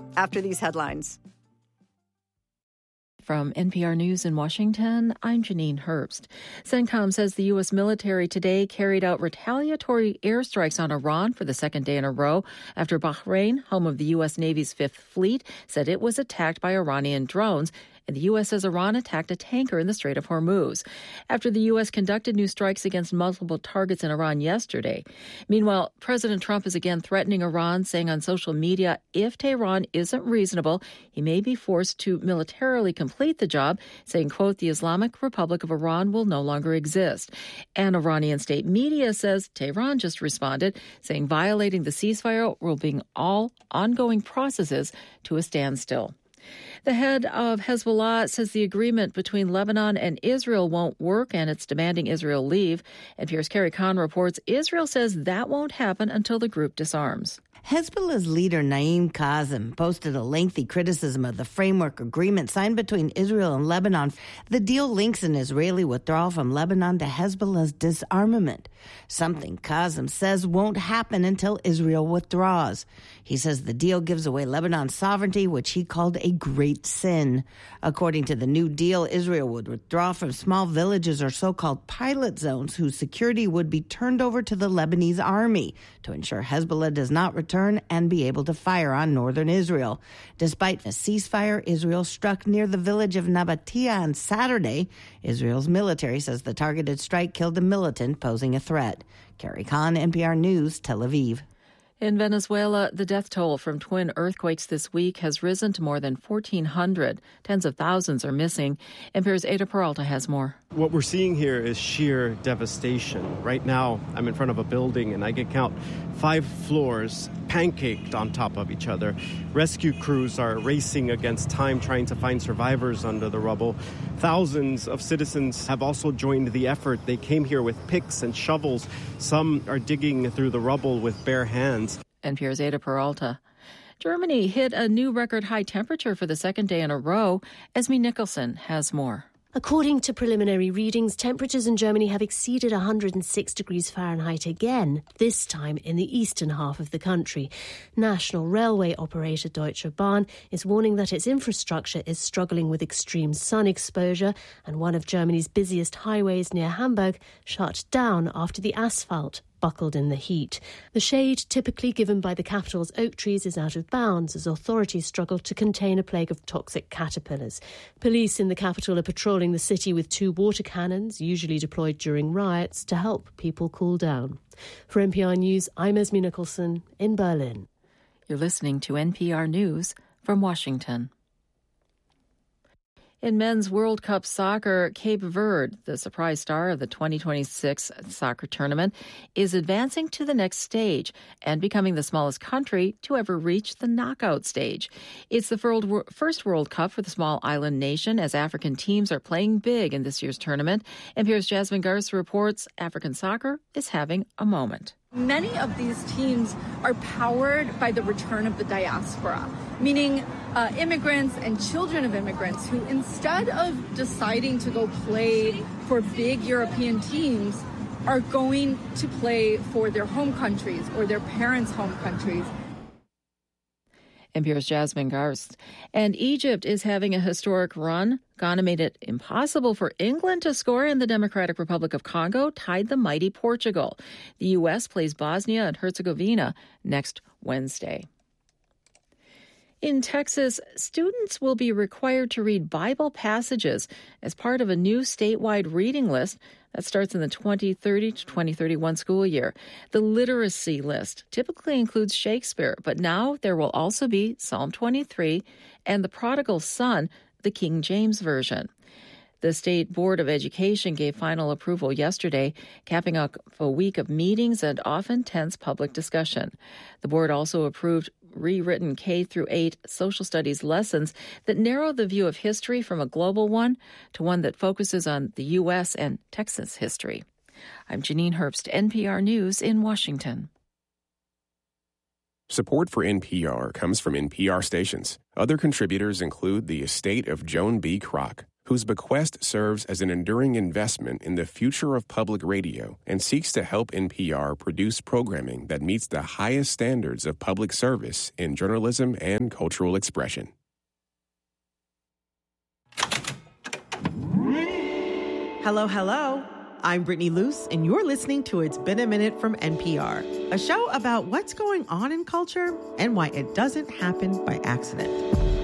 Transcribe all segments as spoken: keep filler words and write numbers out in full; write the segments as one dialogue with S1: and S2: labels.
S1: after these headlines.
S2: From N P R News in Washington, I'm Janine Herbst. CENTCOM says the U S military today carried out retaliatory airstrikes on Iran for the second day in a row after Bahrain, home of the U S Navy's Fifth Fleet, said it was attacked by Iranian drones. And the U S says Iran attacked a tanker in the Strait of Hormuz after the U S conducted new strikes against multiple targets in Iran yesterday. Meanwhile, President Trump is again threatening Iran, saying on social media, if Tehran isn't reasonable, he may be forced to militarily complete the job, saying, quote, the Islamic Republic of Iran will no longer exist. And Iranian state media says Tehran just responded, saying violating the ceasefire will bring all ongoing processes to a standstill. The head of Hezbollah says the agreement between Lebanon and Israel won't work and it's demanding Israel leave. N P R's Carrie Kahn reports Israel says that won't happen until the group disarms.
S3: Hezbollah's leader Naim Qassem posted a lengthy criticism of the framework agreement signed between Israel and Lebanon. The deal links an Israeli withdrawal from Lebanon to Hezbollah's disarmament, something Qassem says won't happen until Israel withdraws. He says the deal gives away Lebanon's sovereignty, which he called a great sin. According to the new deal, Israel would withdraw from small villages or so-called pilot zones whose security would be turned over to the Lebanese army to ensure Hezbollah does not return and be able to fire on northern Israel. Despite a ceasefire, Israel struck near the village of Nabatea on Saturday. Israel's military says the targeted strike killed a militant posing a threat. Carrie Kahn, N P R News, Tel Aviv.
S2: In Venezuela, the death toll from twin earthquakes this week has risen to more than fourteen hundred. Tens of thousands are missing. N P R's Ada Peralta has more.
S4: What we're seeing here is sheer devastation. Right now, I'm in front of a building and I can count five floors pancaked on top of each other. Rescue crews are racing against time trying to find survivors under the rubble. Thousands of citizens have also joined the effort. They came here with picks and shovels. Some are digging through the rubble with bare hands.
S2: N P R's Ada Peralta. Germany hit a new record high temperature for the second day in a row. Esme Nicholson has more.
S5: According to preliminary readings, temperatures in Germany have exceeded one hundred six degrees Fahrenheit again, this time in the eastern half of the country. National railway operator Deutsche Bahn is warning that its infrastructure is struggling with extreme sun exposure, and one of Germany's busiest highways near Hamburg shut down after the asphalt buckled in the heat. The shade typically given by the capital's oak trees is out of bounds as authorities struggle to contain a plague of toxic caterpillars. Police in the capital are patrolling the city with two water cannons, usually deployed during riots, to help people cool down. For N P R News, I'm Esme Nicholson in Berlin.
S2: You're listening to N P R News from Washington. In men's World Cup soccer, Cape Verde, the surprise star of the twenty twenty-six soccer tournament, is advancing to the next stage and becoming the smallest country to ever reach the knockout stage. It's the first World Cup for the small island nation as African teams are playing big in this year's tournament. N P R's Jasmine Garza reports African soccer is having a moment.
S6: Many of these teams are powered by the return of the diaspora, meaning uh, immigrants and children of immigrants who, instead of deciding to go play for big European teams, are going to play for their home countries or their parents' home countries.
S2: N P R's Jasmine Garst. And Egypt is having a historic run. Ghana made it impossible for England to score, and the Democratic Republic of Congo tied the mighty Portugal. The U S plays Bosnia and Herzegovina next Wednesday. In Texas, students will be required to read Bible passages as part of a new statewide reading list that starts in the twenty thirty to twenty thirty-one school year. The literacy list typically includes Shakespeare, but now there will also be Psalm twenty-three and the Prodigal Son, the King James Version. The State Board of Education gave final approval yesterday, capping off a week of meetings and often tense public discussion. The board also approved rewritten K through eight social studies lessons that narrow the view of history from a global one to one that focuses on the U S and Texas history. I'm Janine Herbst, N P R News in Washington.
S7: Support for N P R comes from N P R stations. Other contributors include the estate of Joan B. Kroc,
S1: whose bequest serves as an enduring investment in the future of public radio and seeks to help N P R produce programming that meets the highest standards of public service in journalism and cultural expression.
S7: Hello, hello. I'm Brittany Luce, and you're listening to It's Been a Minute from N P R, a show about what's going on in culture and why it doesn't happen by accident.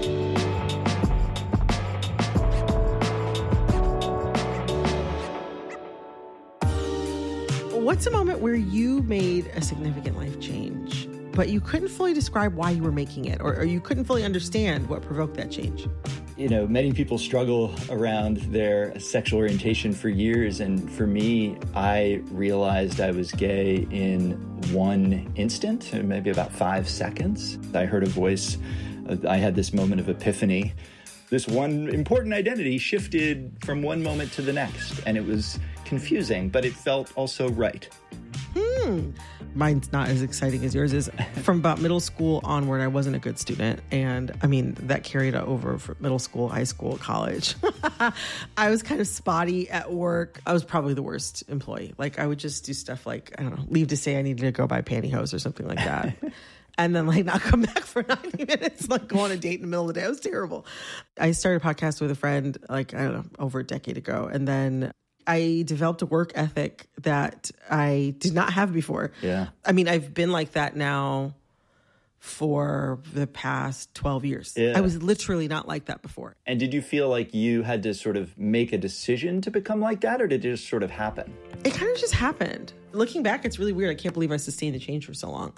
S7: What's a moment where you made a significant life change, but you couldn't fully describe why you were making it, or, or you couldn't fully understand what provoked that change?
S8: You know, many people struggle around their sexual orientation for years. And for me, I realized I was gay in one instant, maybe about five seconds. I heard a voice. I had this moment of epiphany. This one important identity shifted from one moment to the next. And it was confusing, but it felt also right.
S7: Hmm. Mine's not as exciting as yours is. From about middle school onward, I wasn't a good student. And I mean, that carried over for middle school, high school, college. I was kind of spotty at work. I was probably the worst employee. Like, I would just do stuff like, I don't know, leave to say I needed to go buy pantyhose or something like that. And then, like, not come back for ninety minutes, like, go on a date in the middle of the day. It was terrible. I started a podcast with a friend, like, I don't know, over a decade ago. And then I developed a work ethic that I did not have before.
S8: Yeah.
S7: I mean, I've been like that now for the past twelve years.
S8: Yeah.
S7: I was literally not like that before.
S8: And did you feel like you had to sort of make a decision to become like that, or did it just sort of happen?
S7: It kind of just happened. Looking back, it's really weird. I can't believe I sustained the change for so long.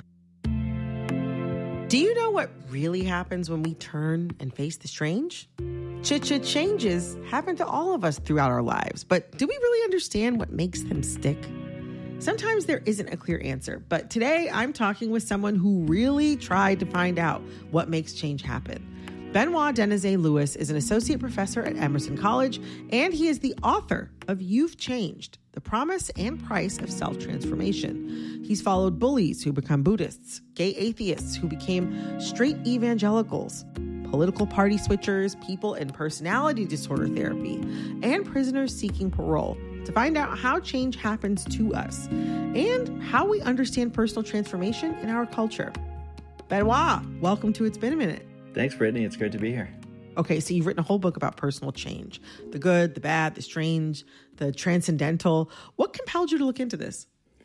S7: Do you know what really happens when we turn and face the strange? Ch-ch changes happen to all of us throughout our lives, but do we really understand what makes them stick? Sometimes there isn't a clear answer, but today I'm talking with someone who really tried to find out what makes change happen. Benoit Denezet-Lewis is an associate professor at Emerson College, and he is the author of You've Changed, The Promise and Price of Self-Transformation. He's followed bullies who become Buddhists, gay atheists who became straight evangelicals, political party switchers, people in personality disorder therapy, and prisoners seeking parole to find out how change happens to us and how we understand personal transformation in our culture. Benoit, welcome to It's Been a Minute.
S8: Thanks, Brittany. It's great to be here.
S7: Okay, so you've written a whole book about personal change, the good, the bad, the strange, the transcendental. What compelled you to look into this?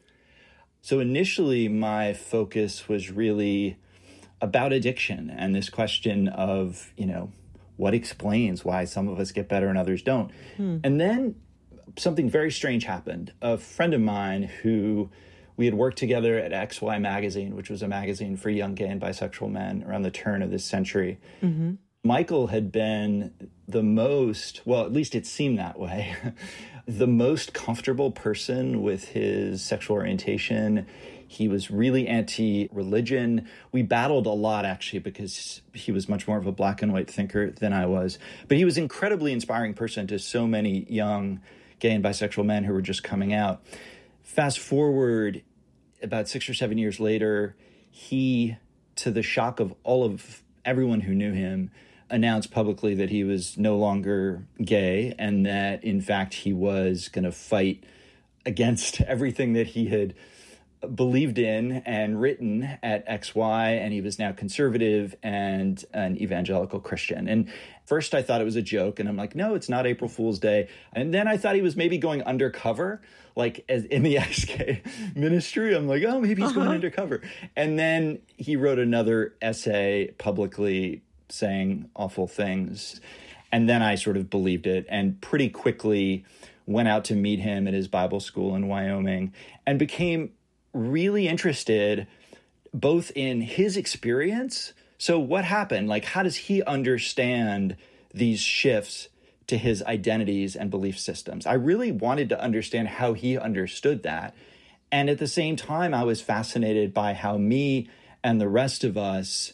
S8: So initially, my focus was really about addiction and this question of, you know, what explains why some of us get better and others don't. Hmm. And then something very strange happened. A friend of mine who we had worked together at X Y Magazine, which was a magazine for young gay and bisexual men around the turn of this century. Mm-hmm. Michael had been the most, well, at least it seemed that way, the most comfortable person with his sexual orientation. He was really anti-religion. We battled a lot, actually, because he was much more of a black and white thinker than I was. But he was an incredibly inspiring person to so many young gay and bisexual men who were just coming out. Fast forward about six or seven years later, he, to the shock of all of everyone who knew him, announced publicly that he was no longer gay and that, in fact, he was going to fight against everything that he had believed in and written at X Y, and he was now conservative and an evangelical Christian. And first I thought it was a joke, and I'm like, no, it's not April Fool's Day. And then I thought he was maybe going undercover, like as in the X K ministry. I'm like, oh, maybe he's uh-huh. going undercover. And then he wrote another essay publicly saying awful things. And then I sort of believed it and pretty quickly went out to meet him at his Bible school in Wyoming and became really interested both in his experience. So what happened? Like, how does he understand these shifts to his identities and belief systems? I really wanted to understand how he understood that. And at the same time, I was fascinated by how me and the rest of us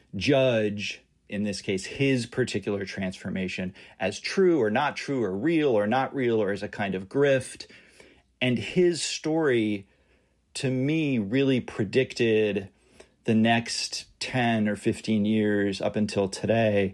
S8: judge, in this case, his particular transformation as true or not true or real or not real or as a kind of grift. And his story, to me, really predicted the next ten or fifteen years up until today,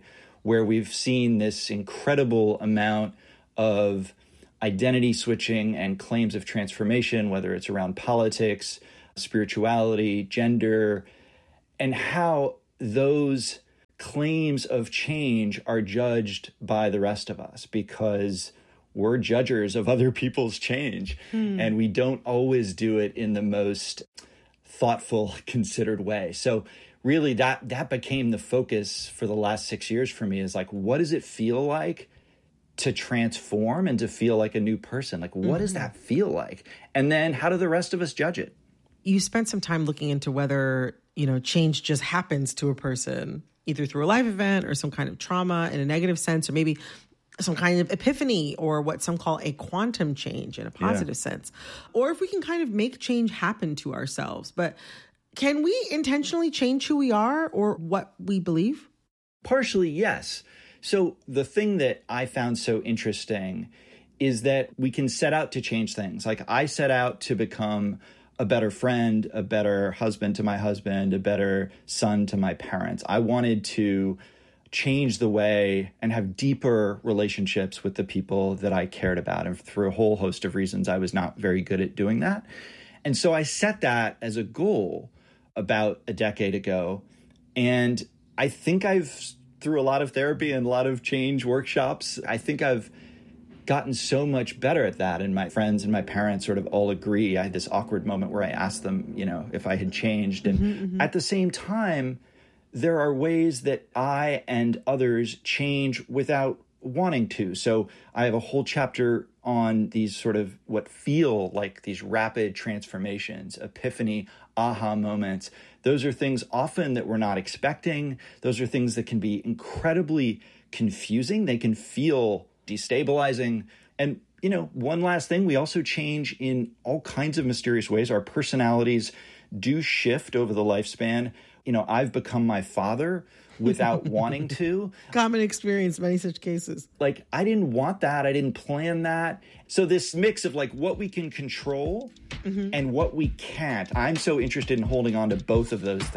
S8: where we've seen this incredible amount of identity switching and claims of transformation, whether it's around politics, spirituality, gender, and how those claims of change are judged by the rest of us because we're judgers of other people's change. Hmm. And we don't always do it in the most thoughtful, considered way. So really that that became the focus for the last six years for me, is like, what does it feel like to transform and to feel like a new person? Like, what mm-hmm. does that feel like? And then how do the rest of us judge it?
S7: You spent some time looking into whether, you know, change just happens to a person, either through a life event or some kind of trauma in a negative sense, or maybe some kind of epiphany, or what some call a quantum change in a positive yeah. sense. Or if we can kind of make change happen to ourselves. But can we intentionally change who we are or what we believe?
S8: Partially, yes. So the thing that I found so interesting is that we can set out to change things. Like I set out to become a better friend, a better husband to my husband, a better son to my parents. I wanted to change the way and have deeper relationships with the people that I cared about. And through a whole host of reasons, I was not very good at doing that. And so I set that as a goal about a decade ago. And I think I've, through a lot of therapy and a lot of change workshops, I think I've gotten so much better at that. And my friends and my parents sort of all agree. I had this awkward moment where I asked them, you know, if I had changed. And mm-hmm, mm-hmm. at the same time, there are ways that I and others change without wanting to. So I have a whole chapter on these sort of what feel like these rapid transformations, epiphany, aha moments. Those are things often that we're not expecting. Those are things that can be incredibly confusing. They can feel destabilizing. And, you know, one last thing, we also change in all kinds of mysterious ways. Our personalities do shift over the lifespan. You know, I've become my father without wanting to.
S7: Common experience, many such cases.
S8: Like, I didn't want that. I didn't plan that. So this mix of like what we can control mm-hmm. and what we can't. I'm so interested in holding on to both of those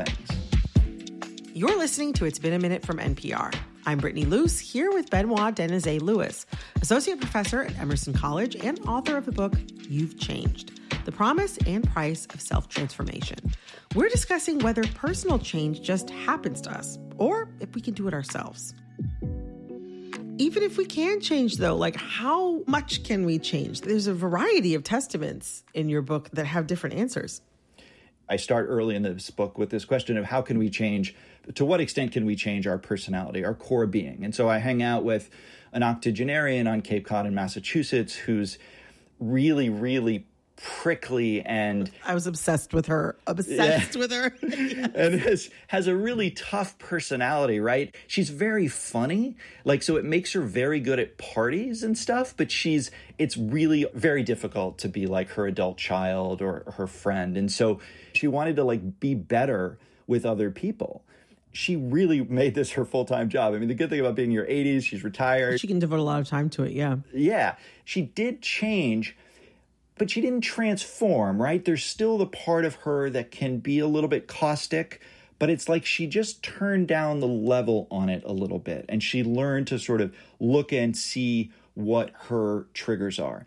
S8: things.
S7: You're listening to It's Been a Minute from N P R. I'm Brittany Luce, here with Benoit Denizet Lewis, Associate Professor at Emerson College and author of the book, You've Changed, The Promise and Price of Self-Transformation. We're discussing whether personal change just happens to us, or if we can do it ourselves. Even if we can change, though, like how much can we change? There's a variety of testaments in your book that have different answers.
S8: I start early in this book with this question of how can we change, to what extent can we change our personality, our core being? And so I hang out with an octogenarian on Cape Cod in Massachusetts who's really, really prickly and...
S7: I was obsessed with her. Obsessed yeah. with her. Yes.
S8: And has, has a really tough personality, right? She's very funny. Like, so it makes her very good at parties and stuff, but she's, it's really very difficult to be like her adult child or her friend. And so she wanted to like be better with other people. She really made this her full-time job. I mean, the good thing about being in your eighties, she's retired.
S7: She can devote a lot of time to it, yeah.
S8: Yeah. She did change, but she didn't transform, right? There's still the part of her that can be a little bit caustic, but it's like she just turned down the level on it a little bit. And she learned to sort of look and see what her triggers are.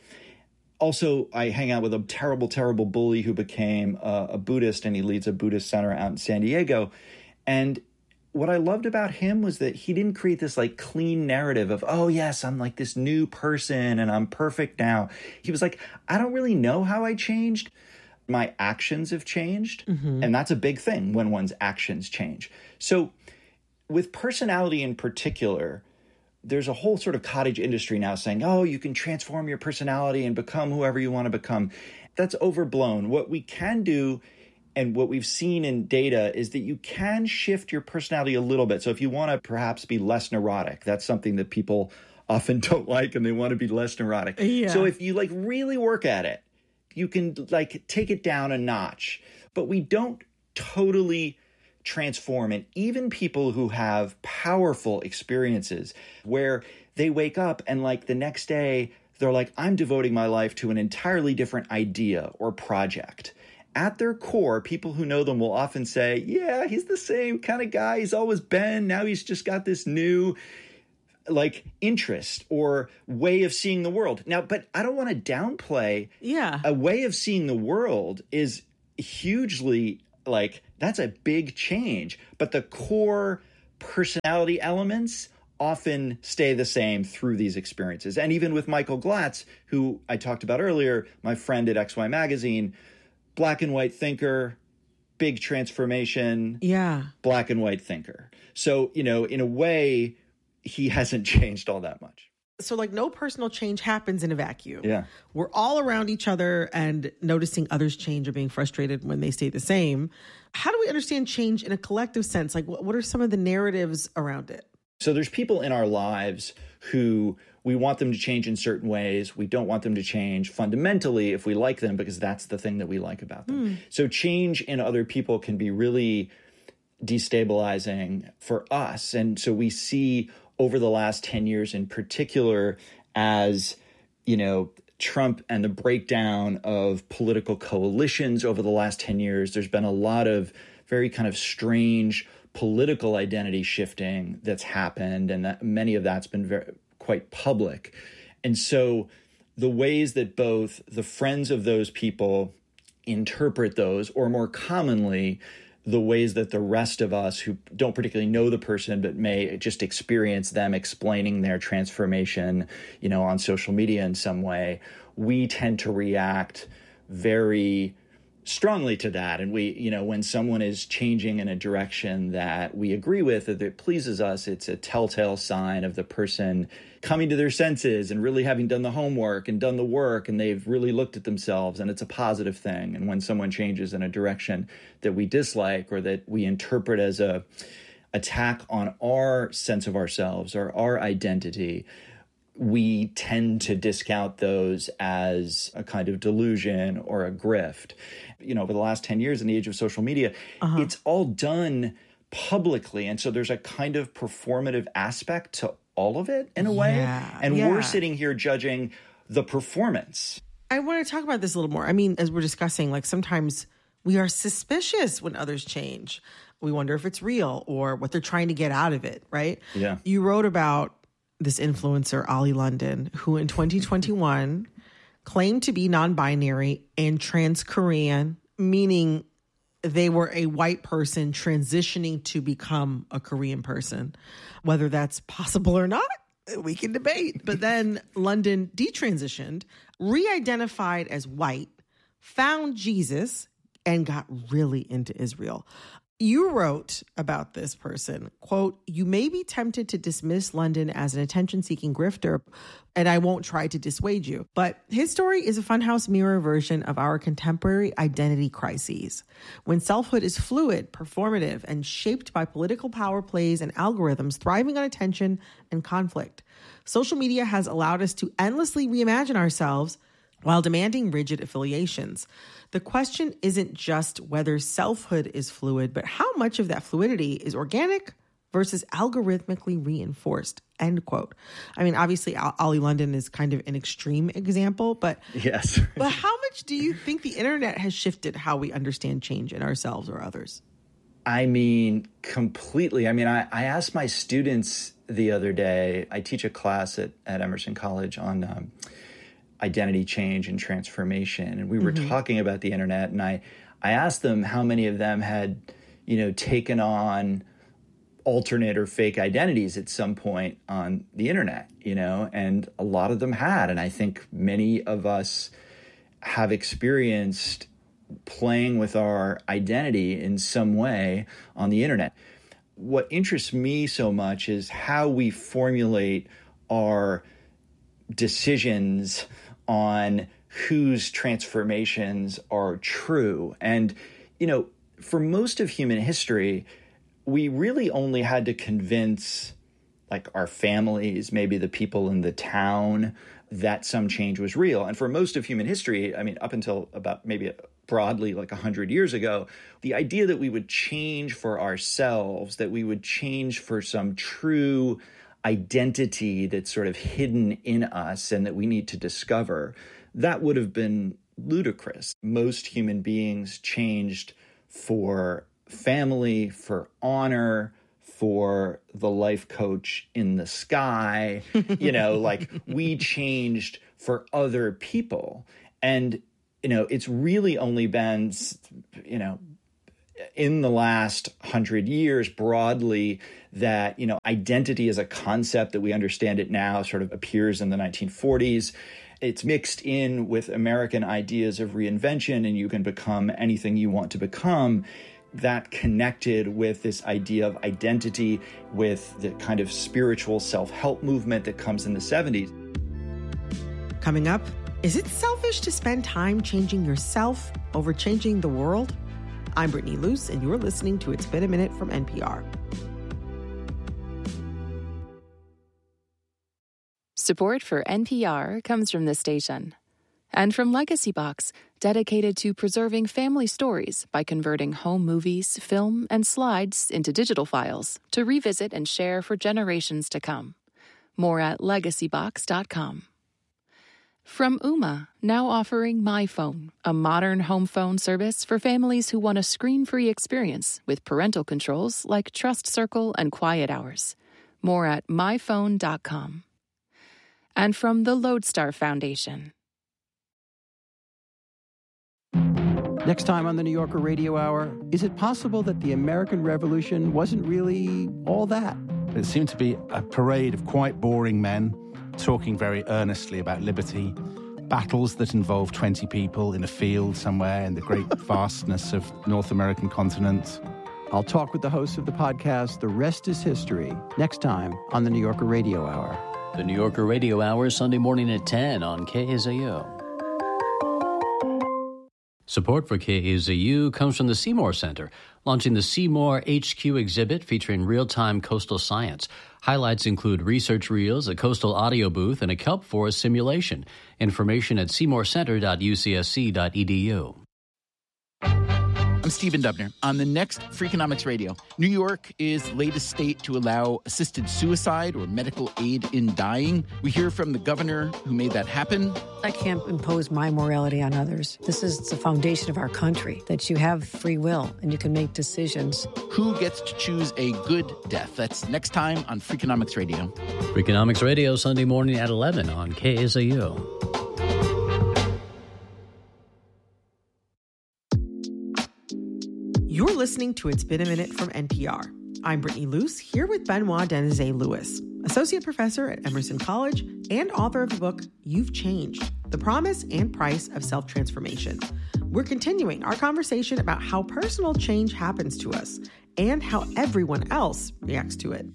S8: Also, I hang out with a terrible, terrible bully who became a, a Buddhist, and he leads a Buddhist center out in San Diego. And what I loved about him was that he didn't create this like clean narrative of, oh yes, I'm like this new person and I'm perfect now. He was like, I don't really know how I changed. My actions have changed. Mm-hmm. And that's a big thing when one's actions change. So with personality in particular, there's a whole sort of cottage industry now saying, oh, you can transform your personality and become whoever you want to become. That's overblown. What we can do, and what we've seen in data, is that you can shift your personality a little bit. So if you want to perhaps be less neurotic, that's something that people often don't like, and they want to be less neurotic. Yeah. So if you like really work at it, you can like take it down a notch. But we don't totally transform. And even people who have powerful experiences where they wake up and like the next day, they're like, I'm devoting my life to an entirely different idea or project. At their core, people who know them will often say, yeah, he's the same kind of guy he's always been. Now he's just got this new, like interest or way of seeing the world. Now, but I don't want to downplay.
S7: Yeah.
S8: A way of seeing the world is hugely like, that's a big change. But the core personality elements often stay the same through these experiences. And even with Michael Glatz, who I talked about earlier, my friend at X Y Magazine, black and white thinker, big transformation,
S7: yeah,
S8: black and white thinker. So, you know, in a way, he hasn't changed all that much.
S7: So like no personal change happens in a vacuum.
S8: Yeah.
S7: We're all around each other and noticing others change or being frustrated when they stay the same. How do we understand change in a collective sense? Like what are some of the narratives around it?
S8: So there's people in our lives who we want them to change in certain ways. We don't want them to change fundamentally if we like them, because that's the thing that we like about them. Mm. So change in other people can be really destabilizing for us. And so we see over the last ten years in particular, as, you know, Trump and the breakdown of political coalitions over the last ten years, there's been a lot of very kind of strange political identity shifting that's happened, and that many of that's been very, quite public. And so the ways that both the friends of those people interpret those, or more commonly, the ways that the rest of us who don't particularly know the person but may just experience them explaining their transformation, you know, on social media in some way, we tend to react very strongly to that. And we, you know, when someone is changing in a direction that we agree with, that it pleases us, it's a telltale sign of the person coming to their senses and really having done the homework and done the work, and they've really looked at themselves, and it's a positive thing. And when someone changes in a direction that we dislike or that we interpret as a attack on our sense of ourselves or our identity, we tend to discount those as a kind of delusion or a grift. You know, over the last ten years in the age of social media, uh-huh. it's all done publicly. And so there's a kind of performative aspect to all of it in a way.
S7: Yeah,
S8: and
S7: yeah.
S8: we're sitting here judging the performance.
S7: I want to talk about this a little more. I mean, as we're discussing, like sometimes we are suspicious when others change. We wonder if it's real or what they're trying to get out of it, right?
S8: Yeah.
S7: You wrote about this influencer, Ollie London, who in twenty twenty-one claimed to be non-binary and trans-Korean, meaning they were a white person transitioning to become a Korean person. Whether that's possible or not, we can debate. But then London detransitioned, re-identified as white, found Jesus, and got really into Israel. You wrote about this person, quote, "You may be tempted to dismiss London as an attention-seeking grifter, and I won't try to dissuade you. But his story is a funhouse mirror version of our contemporary identity crises. When selfhood is fluid, performative, and shaped by political power plays and algorithms thriving on attention and conflict. Social media has allowed us to endlessly reimagine ourselves while demanding rigid affiliations. The question isn't just whether selfhood is fluid, but how much of that fluidity is organic versus algorithmically reinforced," end quote. I mean, obviously, Ollie London is kind of an extreme example, but
S8: yes.
S7: But how much do you think the internet has shifted how we understand change in ourselves or others?
S8: I mean, completely. I mean, I, I asked my students the other day, I teach a class at, at Emerson College on um, identity change and transformation. And we were mm-hmm. talking about the internet, and I, I asked them how many of them had, you know, taken on alternate or fake identities at some point on the internet, you know, and a lot of them had. And I think many of us have experienced playing with our identity in some way on the internet. What interests me so much is how we formulate our decisions on whose transformations are true. And, you know, for most of human history, we really only had to convince like our families, maybe the people in the town, that some change was real. And for most of human history, I mean, up until about maybe broadly like one hundred years ago, the idea that we would change for ourselves, that we would change for some true identity that's sort of hidden in us and that we need to discover, that would have been ludicrous. Most human beings changed for family, for honor, for the life coach in the sky. You know, like we changed for other people. And, you know, it's really only been, you know, in the last hundred years broadly that, you know, identity as a concept that we understand it now sort of appears in the nineteen forties. It's mixed in with American ideas of reinvention, and you can become anything you want to become. That connected with this idea of identity, with the kind of spiritual self-help movement that comes in the seventies.
S7: Coming up, is it selfish to spend time changing yourself over changing the world? I'm Brittany Luce, and you're listening to It's Been a Minute from N P R.
S9: Support for N P R comes from this station and from Legacy Box, dedicated to preserving family stories by converting home movies, film, and slides into digital files to revisit and share for generations to come. More at legacy box dot com. From Ooma, now offering My Phone, a modern home phone service for families who want a screen-free experience with parental controls like Trust Circle and Quiet Hours. More at my phone dot com. And from the Lodestar Foundation.
S10: Next time on the New Yorker Radio Hour, is it possible that the American Revolution wasn't really all that?
S11: It seemed to be a parade of quite boring men talking very earnestly about liberty, battles that involve twenty people in a field somewhere in the great vastness of North American continent.
S10: I'll talk with the host of the podcast, The Rest is History, next time on the New Yorker Radio Hour.
S12: The New Yorker Radio Hour, Sunday morning at ten on K A Z U. Support for K A Z U comes from the Seymour Center, launching the Seymour H Q exhibit featuring real-time coastal science. Highlights include research reels, a coastal audio booth, and a kelp forest simulation. Information at seymour center dot u c s c dot e d u.
S13: I'm Stephen Dubner. On the next Freakonomics Radio, New York is latest state to allow assisted suicide or medical aid in dying. We hear from the governor who made that happen.
S14: I can't impose my morality on others. This is the foundation of our country, that you have free will and you can make decisions.
S13: Who gets to choose a good death? That's next time on Freakonomics Radio.
S12: Freakonomics Radio, Sunday morning at eleven on K A Z U.
S7: You're listening to It's Been a Minute from N P R. I'm Brittany Luce, here with Benoit Denizet-Lewis, Associate Professor at Emerson College and author of the book, You've Changed, The Promise and Price of Self-Transformation. We're continuing our conversation about how personal change happens to us and how everyone else reacts to it.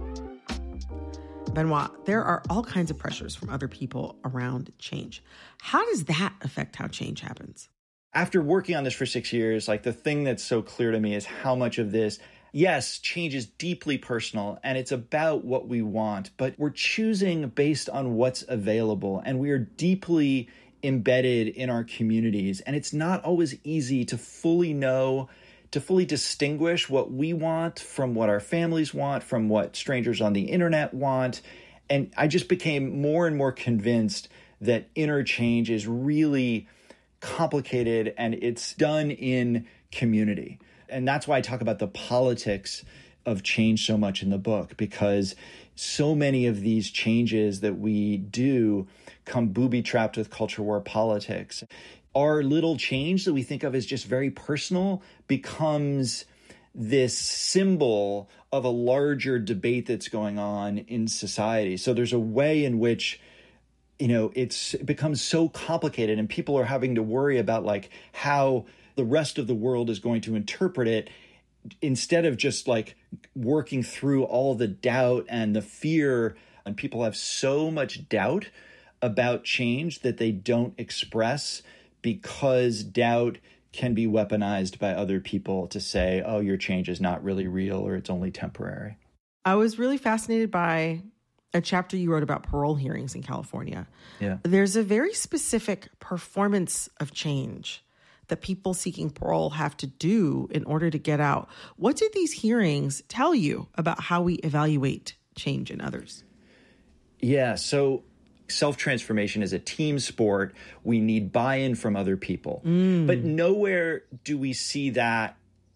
S7: Benoit, there are all kinds of pressures from other people around change. How does that affect how change happens?
S8: After working on this for six years, like the thing that's so clear to me is how much of this, yes, change is deeply personal and it's about what we want, but we're choosing based on what's available and we are deeply embedded in our communities. And it's not always easy to fully know, to fully distinguish what we want from what our families want, from what strangers on the internet want. And I just became more and more convinced that inner change is really complicated and it's done in community. And that's why I talk about the politics of change so much in the book, because so many of these changes that we do come booby-trapped with culture war politics. Our little change that we think of as just very personal becomes this symbol of a larger debate that's going on in society. So there's a way in which you know, it's it becomes so complicated and people are having to worry about like how the rest of the world is going to interpret it instead of just like working through all the doubt and the fear. And people have so much doubt about change that they don't express because doubt can be weaponized by other people to say, oh, your change is not really real or it's only temporary.
S7: I was really fascinated by a chapter you wrote about parole hearings in California.
S8: Yeah.
S7: There's a very specific performance of change that people seeking parole have to do in order to get out. What do these hearings tell you about how we evaluate change in others?
S8: Yeah, so self-transformation is a team sport. We need buy-in from other people. Mm. But nowhere do we see that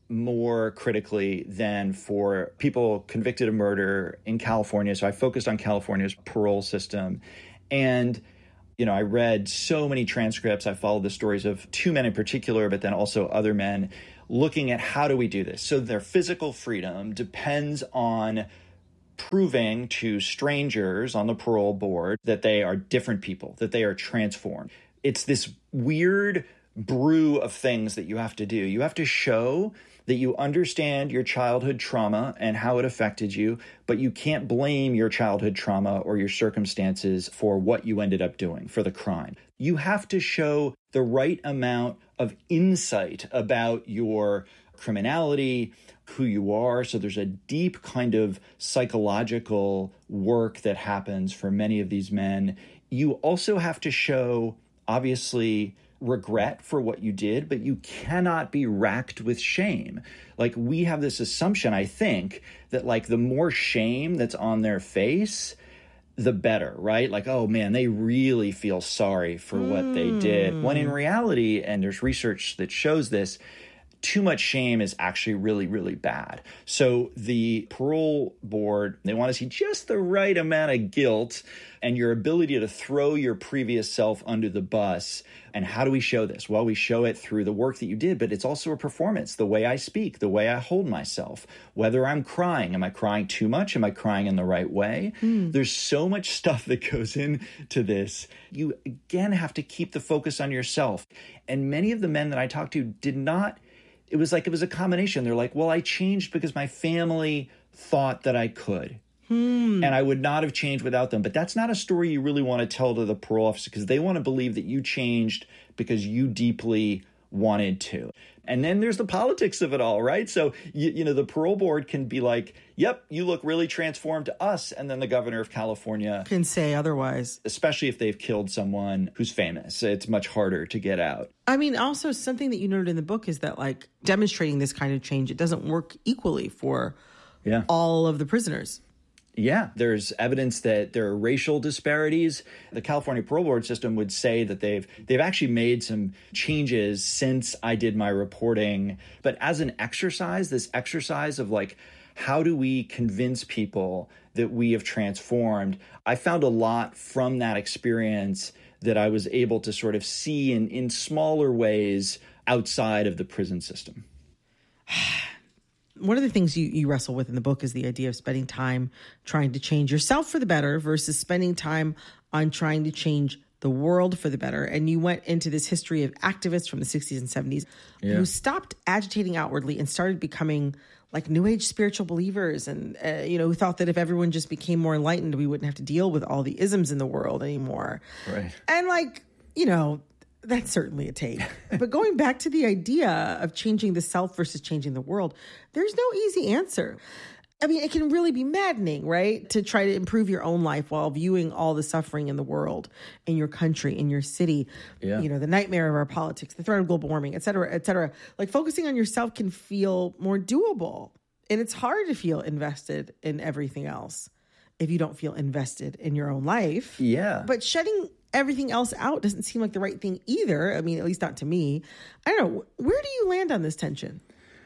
S8: more critically than for people convicted of murder in California. So I focused on California's parole system. And, you know, I read so many transcripts. I followed the stories of two men in particular, but then also other men, looking at how do we do this. So their physical freedom depends on proving to strangers on the parole board that they are different people, that they are transformed. It's this weird brew of things that you have to do. You have to show that you understand your childhood trauma and how it affected you, but you can't blame your childhood trauma or your circumstances for what you ended up doing, for the crime. You have to show the right amount of insight about your criminality, who you are. So there's a deep kind of psychological work that happens for many of these men. You also have to show, obviously, regret for what you did, but you cannot be racked with shame. Like, we have this assumption, I think, that like the more shame that's on their face, the better, right? Like, oh man, they really feel sorry for mm. what they did. When in reality, and there's research that shows this, too much shame is actually really, really bad. So the parole board, they want to see just the right amount of guilt and your ability to throw your previous self under the bus. And how do we show this? Well, we show it through the work that you did, but it's also a performance, the way I speak, the way I hold myself, whether I'm crying. Am I crying too much? Am I crying in the right way? Mm. There's so much stuff that goes into this. You, again, have to keep the focus on yourself. And many of the men that I talked to did not. It was like it was a combination. They're like, well, I changed because my family thought that I could. Hmm. And I would not have changed without them. But that's not a story you really want to tell to the parole officer, because they want to believe that you changed because you deeply wanted to. And then there's the politics of it all, right? So, you, you know, the parole board can be like, yep, you look really transformed to us. And then the governor of California
S7: can say otherwise.
S8: Especially if they've killed someone who's famous. It's much harder to get out.
S7: I mean, also something that you noted in the book is that, like, demonstrating this kind of change, it doesn't work equally for yeah. all of the prisoners.
S8: Yeah, there's evidence that there are racial disparities. The California parole board system would say that they've they've actually made some changes since I did my reporting. But as an exercise, this exercise of like, how do we convince people that we have transformed? I found a lot from that experience that I was able to sort of see in, in smaller ways outside of the prison system.
S7: One of the things you, you wrestle with in the book is the idea of spending time trying to change yourself for the better versus spending time on trying to change the world for the better. And you went into this history of activists from the sixties and seventies yeah. who stopped agitating outwardly and started becoming like New Age spiritual believers, and uh, you know, who thought that if everyone just became more enlightened, we wouldn't have to deal with all the isms in the world anymore.
S8: Right.
S7: And like, you know, that's certainly a take. But going back to the idea of changing the self versus changing the world, there's no easy answer. I mean, it can really be maddening, right? To try to improve your own life while viewing all the suffering in the world, in your country, in your city, yeah. you know, the nightmare of our politics, the threat of global warming, et cetera, et cetera. Like, focusing on yourself can feel more doable. And it's hard to feel invested in everything else if you don't feel invested in your own life.
S8: Yeah.
S7: But shutting everything else out doesn't seem like the right thing either. I mean, at least not to me. I don't know. Where do you land on this tension?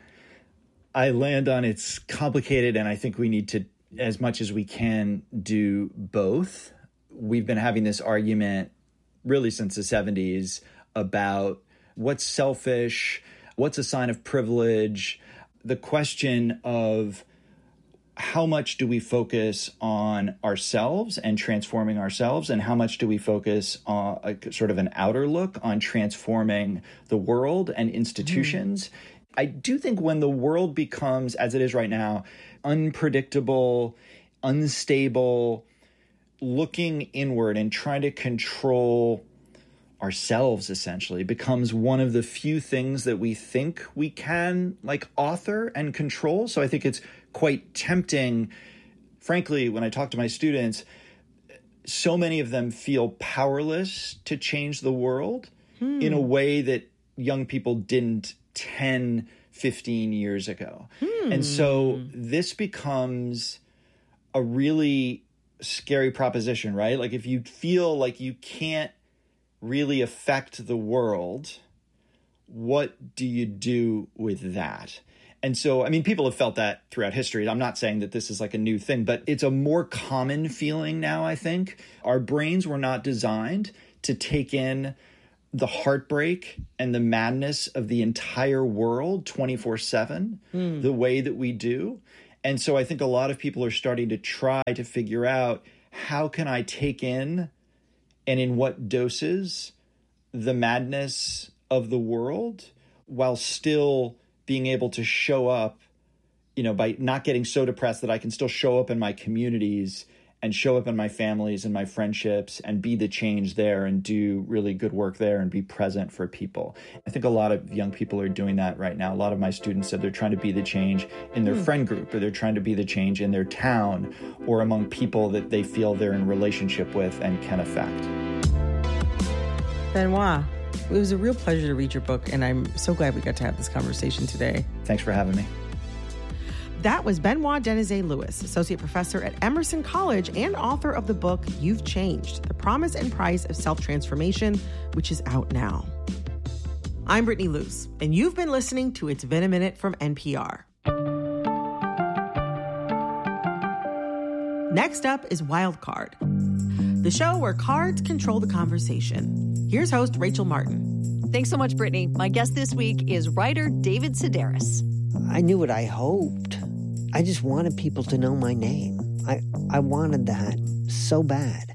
S8: I land on it's complicated, and I think we need to, as much as we can, do both. We've been having this argument really since the seventies about what's selfish, what's a sign of privilege, the question of how much do we focus on ourselves and transforming ourselves, and how much do we focus on a, sort of an outer look on transforming the world and institutions. Mm. I do think when the world becomes, as it is right now, unpredictable, unstable, looking inward and trying to control ourselves essentially becomes one of the few things that we think we can like author and control. So I think it's quite tempting. Frankly, when I talk to my students, so many of them feel powerless to change the world hmm. in a way that young people didn't ten, fifteen years ago. Hmm. And so this becomes a really scary proposition, right? Like, if you feel like you can't really affect the world, what do you do with that? And so, I mean, people have felt that throughout history. I'm not saying that this is like a new thing, but it's a more common feeling now, I think. Our brains were not designed to take in the heartbreak and the madness of the entire world twenty-four seven, mm. the way that we do. And so I think a lot of people are starting to try to figure out, how can I take in and in what doses the madness of the world while still being able to show up, you know, by not getting so depressed that I can still show up in my communities and show up in my families and my friendships and be the change there and do really good work there and be present for people. I think a lot of young people are doing that right now. A lot of my students said they're trying to be the change in their mm. friend group, or they're trying to be the change in their town or among people that they feel they're in relationship with and can affect.
S7: Benoit, it was a real pleasure to read your book, and I'm so glad we got to have this conversation today.
S8: Thanks for having me.
S7: That was Benoit Denizet-Lewis, Associate Professor at Emerson College and author of the book You've Changed, The Promise and Price of Self-Transformation, which is out now. I'm Brittany Luce, and you've been listening to It's Been a Minute from N P R. Next up is Wild Card, the show where cards control the conversation. Here's host Rachel Martin.
S15: Thanks so much, Brittany. My guest this week is writer David Sedaris.
S16: I knew what I hoped. I just wanted people to know my name. I, I wanted that so bad.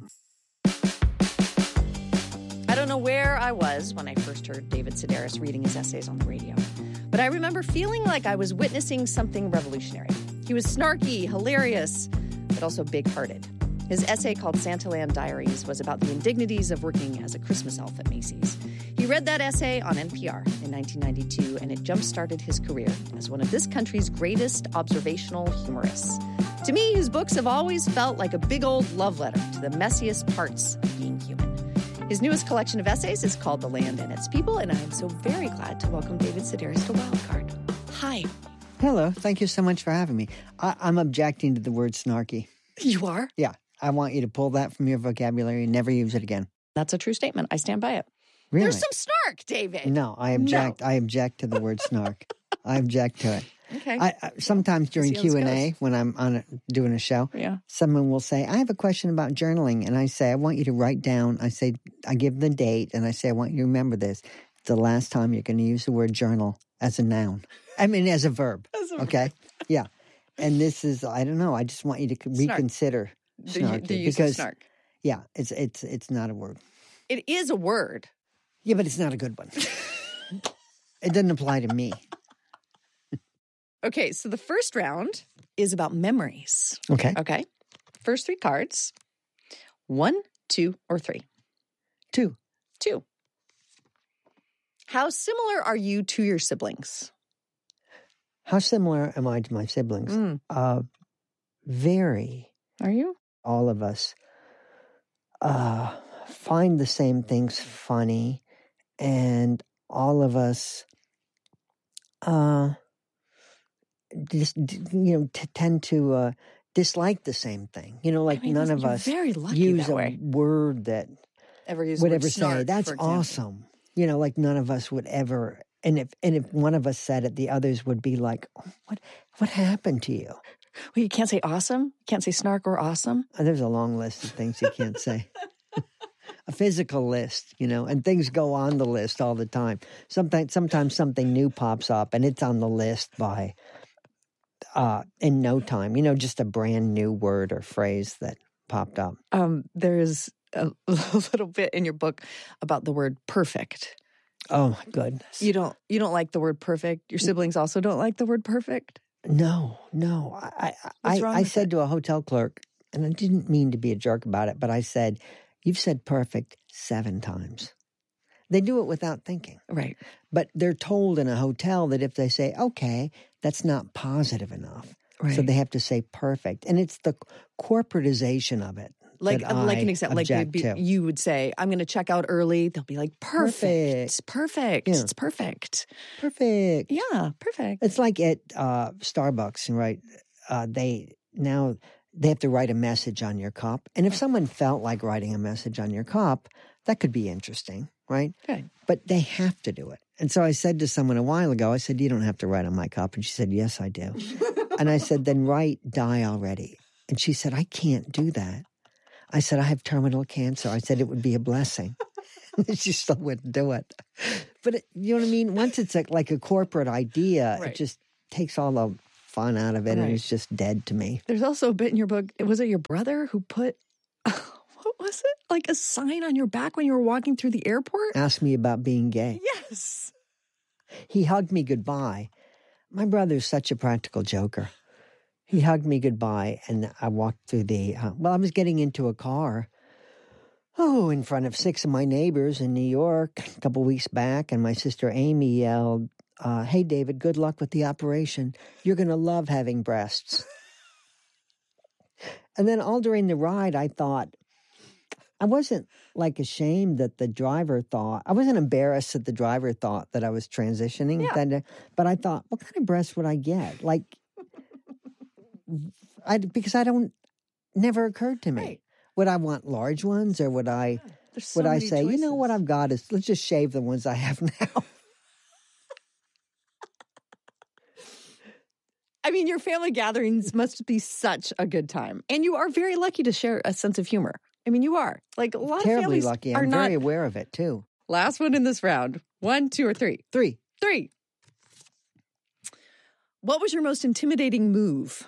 S15: I don't know where I was when I first heard David Sedaris reading his essays on the radio, but I remember feeling like I was witnessing something revolutionary. He was snarky, hilarious, but also big-hearted. His essay called Santaland Diaries was about the indignities of working as a Christmas elf at Macy's. He read that essay on N P R in nineteen ninety-two, and it jump-started his career as one of this country's greatest observational humorists. To me, his books have always felt like a big old love letter to the messiest parts of being human. His newest collection of essays is called The Land and Its People, and I am so very glad to welcome David Sedaris to Wildcard. Hi.
S16: Hello. Thank you so much for having me. I- I'm objecting to the word snarky.
S15: You are?
S16: Yeah. I want you to pull that from your vocabulary and never use it again.
S15: That's a true statement. I stand by it.
S16: Really?
S15: There's some snark, David.
S16: No, I object.
S15: No.
S16: I object to the word snark. I object to it.
S15: Okay.
S16: I, I, sometimes during Q and A, when I'm on a, doing a show,
S15: yeah.
S16: someone will say, I have a question about journaling. And I say, I want you to write down. I say, I give the date, and I say, I want you to remember this. It's the last time you're going to use the word journal as a noun. I mean, as a verb.
S15: As a
S16: okay?
S15: verb.
S16: Yeah. And this is, I don't know, I just want you to
S15: Snark.
S16: reconsider
S15: The,
S16: snarky.
S15: the use
S16: because,
S15: of snark.
S16: Yeah, it's, it's, it's not a word.
S15: It is a word.
S16: Yeah, but it's not a good one. It doesn't apply to me.
S15: Okay, so the first round is about memories.
S16: Okay.
S15: Okay. First three cards. One, two, or three?
S16: Two.
S15: Two. How similar are you to your siblings?
S16: How similar am I to my siblings?
S15: Mm.
S16: Uh, very.
S15: Are you?
S16: All of us uh, find the same things funny, and all of us uh, just, you know, t- tend to uh, dislike the same thing. You know, like
S15: I mean,
S16: none of
S15: you're
S16: us
S15: very lucky
S16: use
S15: that
S16: a
S15: way.
S16: word that
S15: Ever use
S16: would
S15: the
S16: ever
S15: word
S16: say,
S15: snark,
S16: that's
S15: for example.
S16: awesome. You know, like none of us would ever. And if and if one of us said it, the others would be like, oh, "What what happened to you?"
S15: Well, you can't say awesome. You can't say snark or awesome.
S16: Uh, There's a long list of things you can't say. A physical list, you know, and things go on the list all the time. Sometimes, sometimes something new pops up, and it's on the list by uh, in no time. You know, just a brand new word or phrase that popped up.
S15: Um, there is a, a little bit in your book about the word perfect.
S16: Oh my goodness!
S15: You don't you don't like the word perfect. Your siblings also don't like the word perfect.
S16: No, no. I I,
S15: What's wrong
S16: I
S15: with
S16: said
S15: it?
S16: to a hotel clerk, and I didn't mean to be a jerk about it, but I said, "You've said perfect seven times." They do it without thinking,
S15: right?
S16: But they're told in a hotel that if they say "okay," that's not positive enough,
S15: Right.
S16: so they have to say perfect, and it's the corporatization of it.
S15: Like
S16: that
S15: like
S16: I
S15: an example, like they'd
S16: object
S15: be,
S16: to.
S15: you would say, "I'm going to check out early." They'll be like, "Perfect,
S16: Perfect.
S15: it's perfect,
S16: Yeah.
S15: it's perfect,
S16: Perfect.
S15: yeah, perfect."
S16: It's like at uh, Starbucks, right? Uh, they now they have to write a message on your cup, and if someone felt like writing a message on your cup, that could be interesting, right?
S15: Good.
S16: But they have to do it, And so I said to someone a while ago, I said, you don't have to write on my cup. And she said, yes, I do. And I said, then write, die already. And she said, I can't do that. I said, I have terminal cancer. I said, it would be a blessing. And she still wouldn't do it. But it, you know what I mean? Once it's a, like a corporate idea, right. It just takes all the fun out of it, right. And it's just dead to me.
S17: There's also a bit in your book, was it your brother who put, what was it? Like a sign on your back when you were walking through the airport?
S16: Asked me about being gay.
S17: Yes.
S16: He hugged me goodbye. My brother's such a practical joker. He hugged me goodbye, and I walked through the, uh, well, I was getting into a car, oh, in front of six of my neighbors in New York a couple weeks back, and my sister Amy yelled, uh, hey, David, good luck with the operation. You're going to love having breasts. And then all during the ride, I thought, I wasn't like ashamed that the driver thought, I wasn't embarrassed that the driver thought that I was transitioning,
S17: yeah.
S16: then, but I thought, what kind of breasts would I get? Like, I, because I don't, never occurred to me.
S17: Right.
S16: Would I want large ones, or would I,
S17: yeah, so
S16: would I say,
S17: choices.
S16: You know what I've got is, let's just shave the ones I have now.
S17: I mean, your family gatherings must be such a good time. And you are very lucky to share a sense of humor. I mean, you are. Like, a lot
S16: Terribly
S17: of families
S16: lucky.
S17: are
S16: I'm
S17: not...
S16: very aware of it, too.
S17: Last one in this round. One, two, or three?
S16: Three.
S17: Three. What was your most intimidating move?